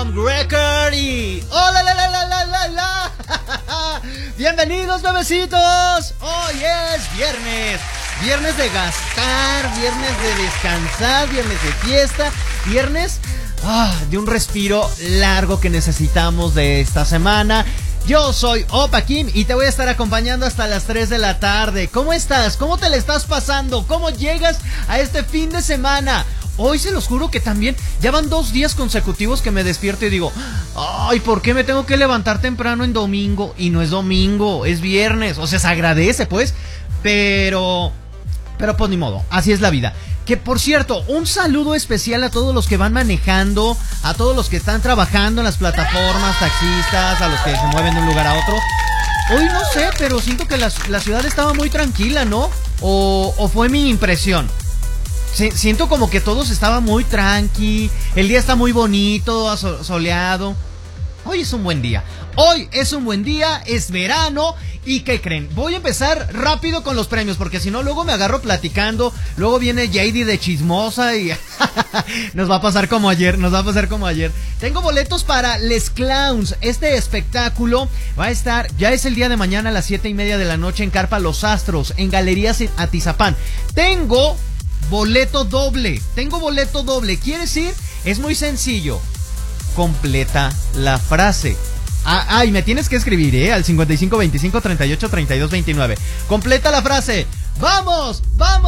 Tom Gregory. ¡Hola, la, la, la, la, la, la! Bienvenidos, nuevecitos. Hoy es viernes. Viernes de gastar, viernes de descansar, viernes de fiesta, viernes de un respiro largo que necesitamos de esta semana. Yo soy Opa Kim y te voy a estar acompañando hasta las 3 de la tarde. ¿Cómo estás? ¿Cómo te la estás pasando? ¿Cómo llegas a este fin de semana? Hoy se los juro que también ya van 2 días consecutivos que me despierto y digo, ay, ¿por qué me tengo que levantar temprano en domingo? Y no es domingo, es viernes. O sea, se agradece pues, pero pues ni modo, así es la vida. Que por cierto, un saludo especial a todos los que van manejando, a todos los que están trabajando en las plataformas, taxistas, a los que se mueven de un lugar a otro. Hoy no sé, pero siento que la ciudad estaba muy tranquila, ¿no? ¿O fue mi impresión? Siento como que todos estaban muy tranqui, el día está muy bonito, soleado. Hoy es un buen día. Hoy es un buen día, es verano. ¿Y qué creen? Voy a empezar rápido con los premios, porque si no luego me agarro platicando. Luego viene JD de chismosa y nos va a pasar como ayer. Tengo boletos para Les Clowns. Este espectáculo va a estar, ya es el día de mañana a las 7:30 de la noche en Carpa Los Astros, en Galerías Atizapán. Tengo boleto doble. ¿Quiere decir? Es muy sencillo. Completa la frase. Y me tienes que escribir, al 55 25 38 32 29. Completa la frase. Vamos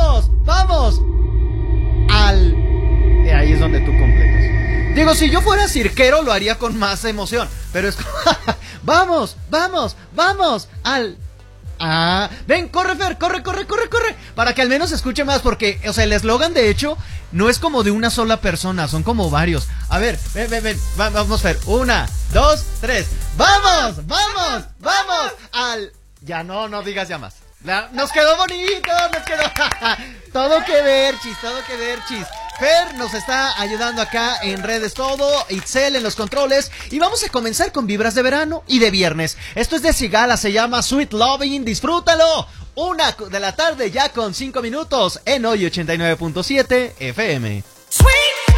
al... Ahí es donde tú completas. Digo, si yo fuera cirquero lo haría con más emoción, pero es vamos al... ven, corre Fer, corre, para que al menos se escuche más, porque, o sea, el eslogan de hecho no es como de una sola persona, son como varios. A ver, ven, vamos Fer, 1, 2, 3, vamos al... Ya no digas ya más. Nos quedó bonito, todo que ver, chis. Fer nos está ayudando acá en redes todo, Itzel en los controles, y vamos a comenzar con vibras de verano y de viernes. Esto es de Sigala, se llama Sweet Loving, disfrútalo. 1 de la tarde ya con 5 minutos en Hoy 89.7 FM. Sweet